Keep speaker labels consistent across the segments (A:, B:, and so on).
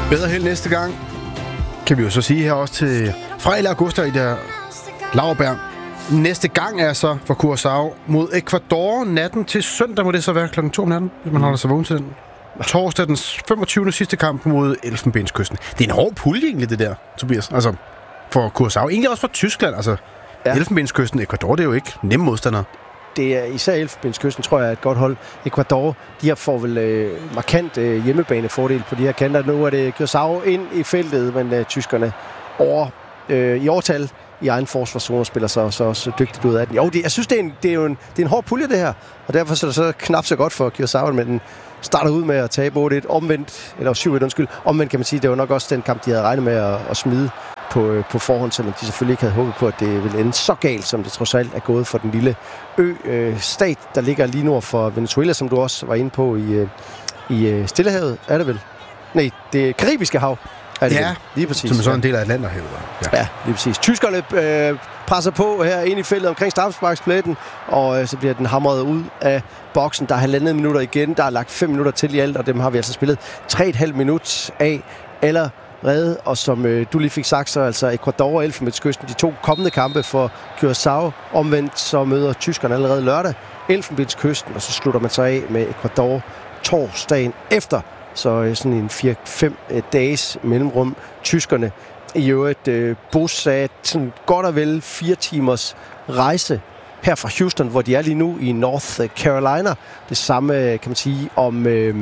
A: Bedre held næste gang, kan vi jo så sige her også til Frejle Augusta i der Lauerberg. Næste gang er så for Curaçao mod Ecuador natten til søndag, må det så være klokken 2 om natten, hvis man holder sig vågen til den. Torsdag den 25. sidste kamp mod Elfenbenskysten. Det er en hård pulje egentlig, det der, Tobias. Altså, for Curaçao. Egentlig også for Tyskland. Altså, ja. Elfenbenskysten, Ecuador, det er jo ikke nemme modstandere.
B: Det er især Elfenbenskysten, tror jeg, er et godt hold. Ecuador, de har får vel markant hjemmebanefordel på de her kanter. Nu er det Curaçao ind i feltet, men tyskerne i overtal i egen forsvarszone spiller sig så dygtigt ud af den. Jo, jeg synes, det er en hård pulje, det her. Og derfor er det så knap så godt for Curaçao, men den starter ud med at tabe 8-1 omvendt, eller 7-1 undskyld. Omvendt kan man sige, det var nok også den kamp, de havde regnet med at smide på forhånd, selvom de selvfølgelig ikke havde håbet på, at det ville ende så galt, som det trods alt er gået for den lille stat, der ligger lige nord for Venezuela, som du også var inde på i Stillehavet, er det vel? Nej, det Karibiske hav.
A: Ja, lige præcis. Som er sådan en del af Atlanterhavet.
B: Ja, lige præcis. Tyskerne presser på her ind i feltet omkring straffesparkspletten, og så bliver den hamret ud af boksen. Der er 1,5 minutter igen. Der er lagt 5 minutter til i alt, og dem har vi altså spillet 3,5 minut af allerede. Og som du lige fik sagt, så altså Ecuador og Elfenbenskysten, de 2 kommende kampe for Curaçao. Omvendt så møder tyskerne allerede lørdag Elfenbenskysten, og så slutter man så af med Ecuador torsdagen efter. Så sådan en 4-5 dages mellemrum. Tyskerne i øvrigt bosat sådan godt og vel 4 timers rejse her fra Houston, hvor de er lige nu i North Carolina. Det samme kan man sige om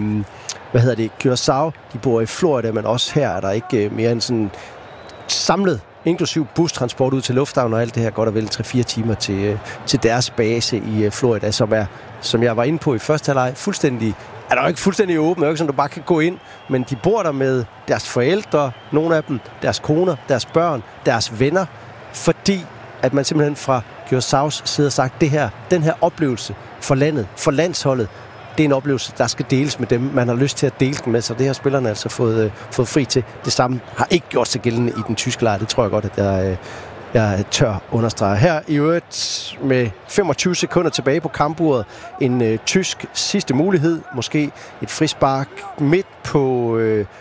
B: Curaçao. De bor i Florida, men også her er der ikke mere end sådan samlet, inklusiv bustransport ud til lufthavn og alt det her, godt og vel 3-4 timer til deres base i Florida, som jeg var inde på i første halvleg, er der jo ikke fuldstændig åben, det er jo ikke sådan, du bare kan gå ind, men de bor der med deres forældre, nogle af dem, deres koner, deres børn, deres venner, fordi at man simpelthen fra Curaçaos side har sagt, den her oplevelse for landet, for landsholdet, det er en oplevelse, der skal deles med dem, man har lyst til at dele den med, så det har spillerne altså fået fri til. Det samme har ikke gjort sig gældende i den tyske lejr, det tror jeg godt, at jeg tør understrege. Her i øvrigt med 25 sekunder tilbage på kampuret. En tysk sidste mulighed. Måske et frispark midt på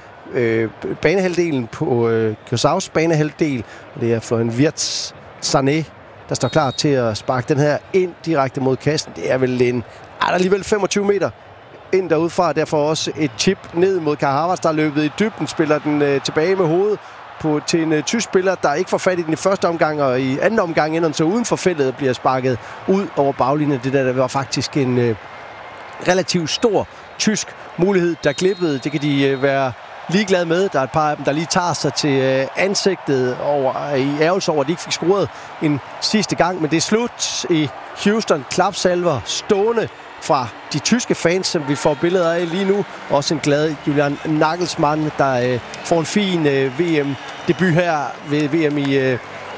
B: banehalvdelen, på Curaçaos banehalvdel. Det er Florian Wirtz Sané, der står klar til at sparke den her ind direkte mod kassen. Det er vel der er alligevel 25 meter ind derudfra. Derfor også et chip ned mod Kai Havertz, der er løbet i dybden. Spiller den tilbage med hovedet til en tysk spiller, der ikke får fat i den i første omgang, og i anden omgang ender den så uden for feltet og bliver sparket ud over baglinjen. Det der var faktisk en relativt stor tysk mulighed, der glippede. Det kan de være ligeglade med. Der er et par af dem, der lige tager sig til ansigtet i ærgelse over, at de ikke fik scoret en sidste gang, men det er slut i Houston. Klapsalver stående fra de tyske fans, som vi får billeder af lige nu. Også en glad Julian Nagelsmann, der får en fin VM-debut her ved VM i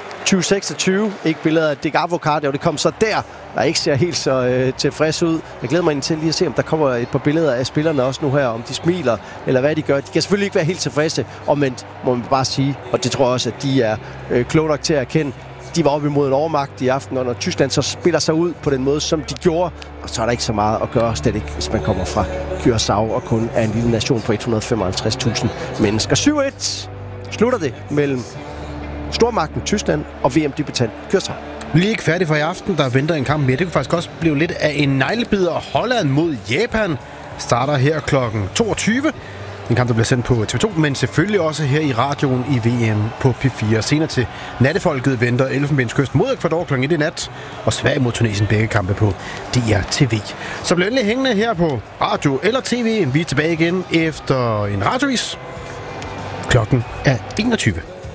B: 2026. Ikke billeder af Dick Advocaat, det kom så der ikke ser helt så tilfreds ud. Jeg glæder mig til lige at se, om der kommer et par billeder af spillerne også nu her, om de smiler, eller hvad de gør. De kan selvfølgelig ikke være helt tilfredse, omvendt må man bare sige, og det tror jeg også, at de er kloge nok til at erkende. De var oppe imod en overmagt i aften, og når Tyskland så spiller sig ud på den måde, som de gjorde, og så er der ikke så meget at gøre, slet ikke, hvis man kommer fra Curaçao og kun er en lille nation på 155.000 mennesker. 7-1 slutter det mellem stormagten Tyskland og VM-debutant Curaçao.
A: Vi er ikke færdige for i aften. Der venter en kamp mere. Det kunne faktisk også blive lidt af en neglebider. Holland mod Japan starter her klokken 22. En kamp, der bliver sendt på TV2, men selvfølgelig også her i radioen i VM på P4. Senere til nattefolket venter Elfenbenskysten mod Ecuador kl. 1 i nat, og Sverige mod Tunesien, begge kampe på DRTV. Så bliv endelig hængende her på radio eller tv. Vi er tilbage igen efter en radiovis. Klokken er 21.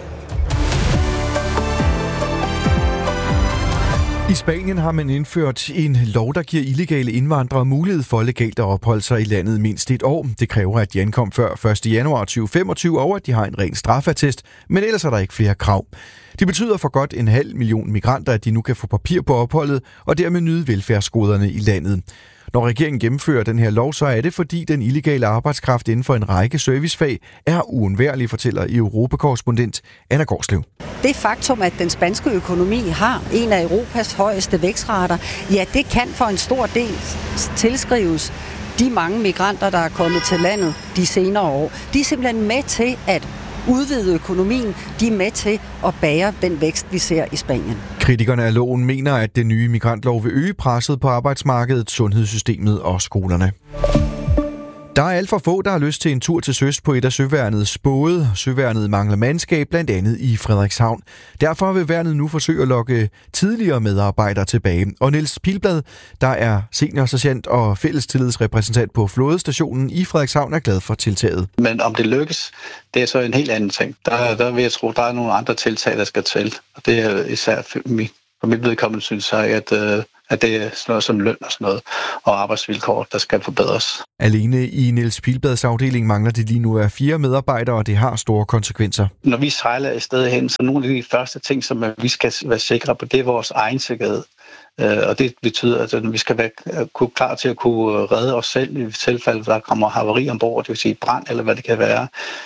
C: I Spanien har man indført en lov, der giver illegale indvandrere mulighed for legalt at opholde sig i landet mindst et år. Det kræver, at de ankom før 1. januar 2025, og at de har en ren straffeattest, men ellers er der ikke flere krav. Det betyder for godt 500.000 migranter, at de nu kan få papir på opholdet og dermed nyde velfærdsgoderne i landet. Når regeringen gennemfører den her lov, så er det, fordi den illegale arbejdskraft inden for en række servicefag er uundværlig, fortæller Europakorrespondent Anna Gårdslev.
D: Det faktum, at den spanske økonomi har en af Europas højeste vækstrater, ja, det kan for en stor del tilskrives de mange migranter, der er kommet til landet de senere år, de er simpelthen med til at udvide økonomien. De er med til at bære den vækst, vi ser i Spanien.
C: Kritikerne af loven mener, at den nye migrantlov vil øge presset på arbejdsmarkedet, sundhedssystemet og skolerne. Der er alt for få, der har lyst til en tur til søs på et af søværnets både. Søværnet mangler mandskab, blandt andet i Frederikshavn. Derfor vil værnet nu forsøge at lokke tidligere medarbejdere tilbage. Og Niels Pilblad, der er seniorsergeant og fællestillidsrepræsentant på flådestationen i Frederikshavn, er glad for tiltaget.
E: Men om det lykkes, det er så en helt anden ting. Der vil jeg tro, der er nogle andre tiltag, der skal til. Og det er især for mit vedkommende, synes jeg, at det er sådan noget som løn og sådan noget, og arbejdsvilkår, der skal forbedres.
C: Alene i Niels Pilblads afdeling mangler det lige nu af 4 medarbejdere, og det har store konsekvenser.
E: Når vi sejler et sted hen, så nogle af de første ting, som vi skal være sikre på, det er vores egen sikkerhed. Og det betyder, at vi skal være klar til at kunne redde os selv i tilfælde, der kommer havari ombord, det vil sige brand eller hvad det kan være.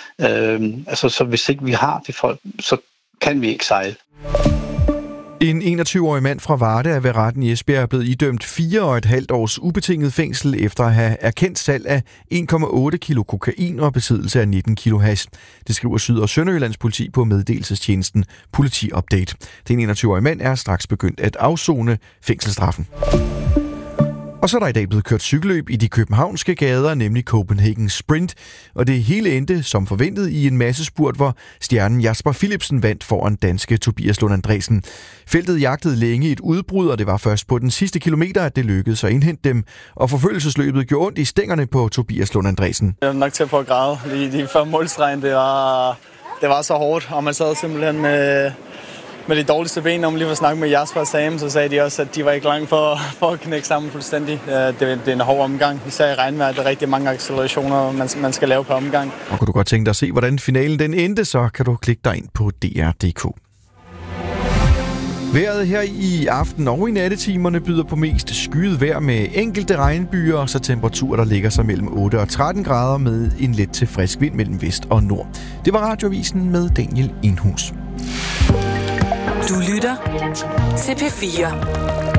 E: Så hvis ikke vi har de folk, så kan vi ikke sejle.
C: En 21-årig mand fra Varde er ved retten i Esbjerg er blevet idømt 4,5 års ubetinget fængsel efter at have erkendt salg af 1,8 kilo kokain og besiddelse af 19 kilo hash. Det skriver Syd- og Sønderjyllands politi på meddelelsestjenesten Politi Update. Den 21-årige mand er straks begyndt at afsone fængselsstraffen. Og så er der i dag blevet kørt cykelløb i de københavnske gader, nemlig Copenhagen Sprint. Og det hele endte som forventet i en massespurt, hvor stjernen Jasper Philipsen vandt foran danske Tobias Lund Andresen. Feltet jagtede længe et udbrud, og det var først på den sidste kilometer, at det lykkedes at indhente dem. Og forfølgelsesløbet gjorde ondt i stængerne på Tobias Lund Andresen.
F: Jeg var nok til at græde lige før målstregen. Det var så hårdt, og man sad simpelthen med de dårligste ben. Når man lige var snakket med Jasper og Sam, så sagde de også, at de var ikke langt for at knække sammen fuldstændig. Det er en hård omgang. Især i regnvejr, der er rigtig mange accelerationer, man skal lave på omgang. Og
C: kunne du godt tænke dig at se, hvordan finalen den endte, så kan du klikke dig ind på DR.dk. Vejret her i aften og i nattetimerne byder på mest skyet vejr med enkelte regnbyer, og så temperaturer, der ligger sig mellem 8 og 13 grader med en let til frisk vind mellem vest og nord. Det var Radioavisen med Daniel Enhus.
G: Du lytter til P4.